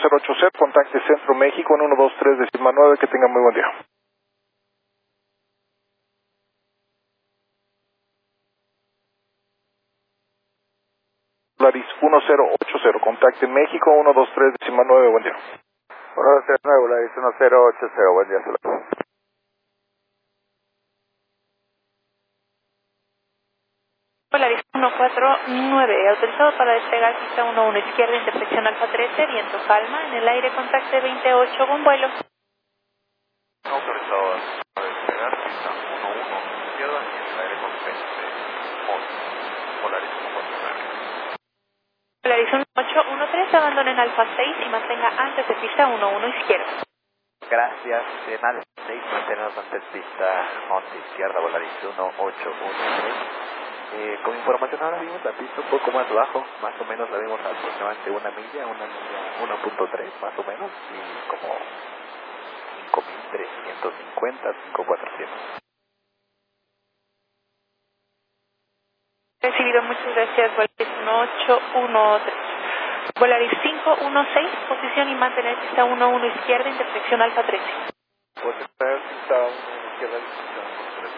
12080, contacte Centro México en 123.9, que tenga muy buen día. Volaris 1080, contacte México 123.9, buen día. 109, Volaris 1080, buen día, saludos. Volaris 149, autorizado para despegar pista 11 izquierda, intersección Alfa 13, viento calma, en el aire contacte 28 con vuelo. Autorizado para despegar pista 11 izquierda y en el aire con 11. Volaris 149. Volaris 1813, abandonen Alfa 6 y mantenga antes de pista 11 izquierda. Gracias, en Alfa 6 mantenemos antes pista 11 izquierda, Volaris 1813. Con información ahora vimos la pista un poco más bajo, más o menos la vimos aproximadamente una milla 1.3 más o menos, y como 5.350, 5.400. Recibido, muchas gracias. Volaris 1813. Volaris 516, posición y mantener pista 11 izquierda, intersección Alfa 13. Pues esperar pista 1 izquierda.